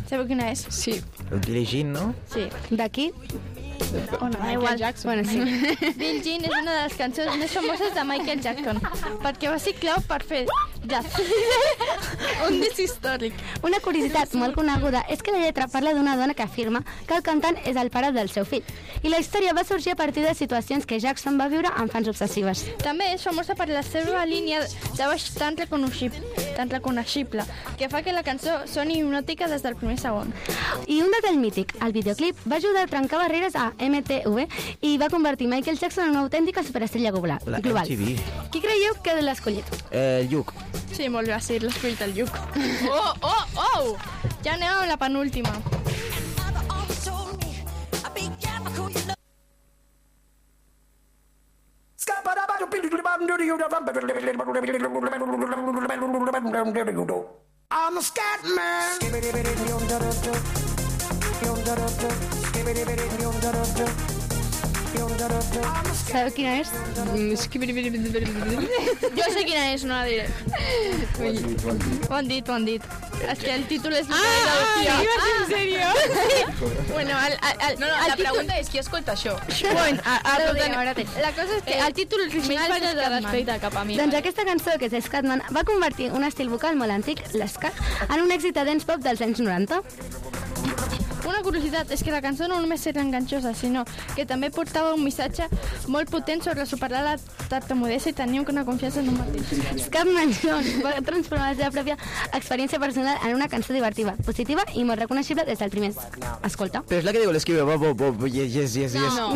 Sabeu quina és? Sí. El Billie Jean, no? Sí. D'aquí? O no, Michael igual. Jackson. Bueno, sí. Billie Jean és una de les cançons més famoses de Michael Jackson, perquè va ser clau per fer jazz. Un disc històric. Una curiositat molt coneguda és que la lletra parla d'una dona que afirma que el cantant és el pare del seu fill. I la història va sorgir a partir de situacions que Jackson va viure amb fans obsessives. També és famosa per la seva línia de baix tan reconeixible, que fa que la cançó soni hipnòtica des del primer segon. I un detall mític, el videoclip va ajudar a trencar barreres a MTV i va convertir Michael Jackson en una autèntica superestrella global. La MTV. Qui creieu que l'ha escollit? Lluc. Sí, molt bé, sí, l'ha escollit el Lluc. Oh! Ja anem amb la penúltima. I'm a scat man. Sabeu quina és? Jo sé quina és, no la diré. Ho han dit. És que el títol és... ¿En serio? Bueno, La pregunta és qui escolta això? Bueno, ara ho Ara tenim. tens. La cosa és que el títol original és Scatman. cap a mi. Doncs aquesta cançó, que és Scatman, va convertir un estil vocal molt antic, l'escat, en un èxit de dance pop dels anys 90. Una curiositat és que la cançó no només era enganxosa, sinó que també portava un missatge molt potent sobre superar la tartamudesa i tenir una confiança en un mateix. Scatman John va transformar la seva pròpia experiència personal en una cançó divertida, positiva i molt reconeixible des del primer escolta. Però és la que diu l'escriure, yes. No.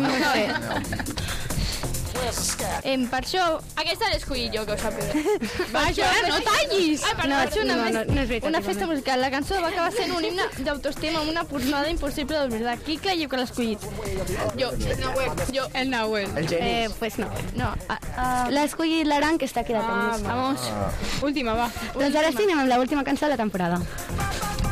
Per això... Aquesta l'he escollit jo, que ho sàpiga. Vaja, no tallis! Ai, No, per això no és veritat, una igualment. festa musical. La cançó va acabar sent un himne d'autoestima amb una posada impossible d'oblidar. Qui creieu que l'ha escollit? Jo, el Nahuel. El geni. Pues no. No. L'ha escollit l'Aran, que està aquí de tenis. Vamos. Última, va. Doncs ara sí, anem amb l'última cançó de la temporada.